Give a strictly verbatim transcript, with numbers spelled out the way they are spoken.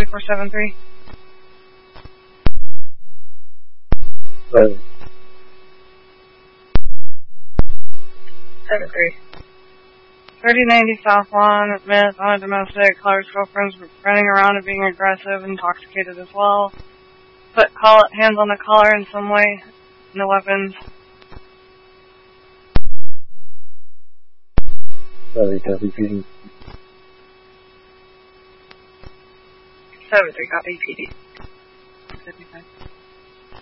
three four seven three. Sorry. seven three. thirty ninety South Lawn, Myth, on a domestic. Caller's girlfriend's running around and being aggressive, intoxicated as well. Put call hands on the collar in some way. No weapons. Sorry, copy, repeating. seven three, copy, P D.